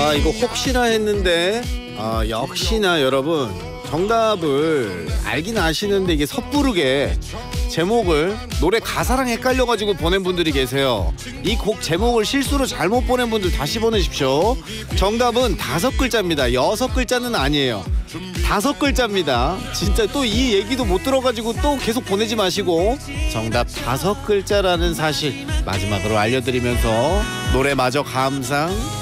이거 혹시나 했는데 역시나 여러분 정답을 알긴 아시는데 이게 섣부르게 제목을 노래 가사랑 헷갈려가지고 보낸 분들이 계세요. 이 곡 제목을 실수로 잘못 보낸 분들 다시 보내십시오. 정답은 5글자입니다. 6글자는 아니에요. 5글자입니다. 진짜 또 이 얘기도 못 들어가지고 또 계속 보내지 마시고 정답 5글자라는 사실 마지막으로 알려드리면서 노래마저 감상